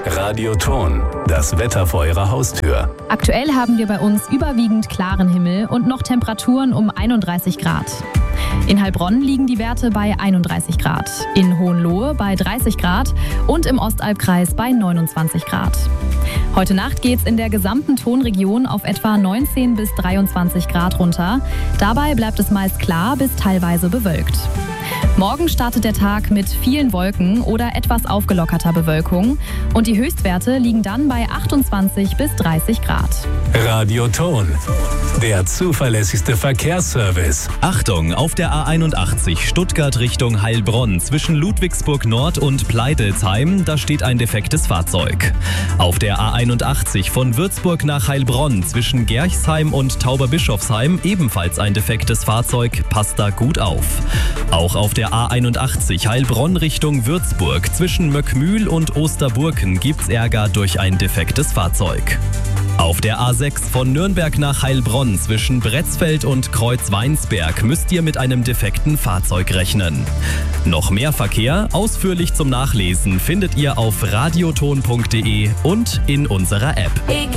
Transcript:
Radioton, das Wetter vor Ihrer Haustür. Aktuell haben wir bei uns überwiegend klaren Himmel und noch Temperaturen um 31 Grad. In Heilbronn liegen die Werte bei 31 Grad, in Hohenlohe bei 30 Grad und im Ostalbkreis bei 29 Grad. Heute Nacht geht's in der gesamten Tonregion auf etwa 19 bis 23 Grad runter. Dabei bleibt es meist klar bis teilweise bewölkt. Morgen startet der Tag mit vielen Wolken oder etwas aufgelockerter Bewölkung und die Höchstwerte liegen dann bei 28 bis 30 Grad. Radioton, der zuverlässigste Verkehrsservice. Achtung, auf der A81 Stuttgart Richtung Heilbronn zwischen Ludwigsburg Nord und Pleidelsheim, da steht ein defektes Fahrzeug. Auf der A81 von Würzburg nach Heilbronn zwischen Gerchsheim und Tauberbischofsheim ebenfalls ein defektes Fahrzeug, passt da gut auf. Auch auf der A81 Heilbronn Richtung Würzburg zwischen Möckmühl und Osterburken gibt's Ärger durch ein defektes Fahrzeug. Auf der A6 von Nürnberg nach Heilbronn zwischen Bretzfeld und Kreuzweinsberg müsst ihr mit einem defekten Fahrzeug rechnen. Noch mehr Verkehr, ausführlich zum Nachlesen, findet ihr auf radioton.de und in unserer App.